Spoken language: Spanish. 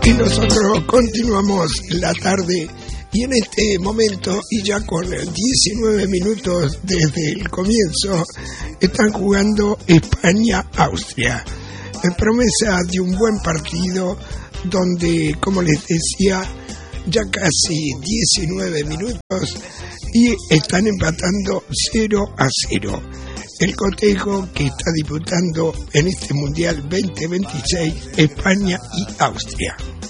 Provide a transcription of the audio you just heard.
Y nosotros continuamos la tarde y en este momento, y ya con 19 minutos desde el comienzo, están jugando España-Austria. En promesa de un buen partido donde, como les decía, ya casi 19 minutos y están empatando 0-0. El cotejo que está disputando en este Mundial 2026 España y Austria.